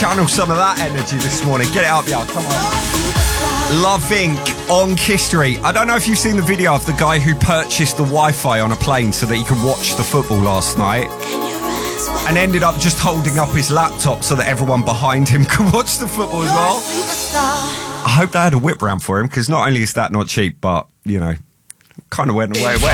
channel some of that energy this morning. Get it up, y'all. Come on. Love Inc. on Kiss Street. I don't know if you've seen the video of the guy who purchased the Wi-Fi on a plane so that he could watch the football last night and ended up just holding up his laptop so that everyone behind him could watch the football as well. I hope they had a whip round for him, because not only is that not cheap, but, you know, kind of went away.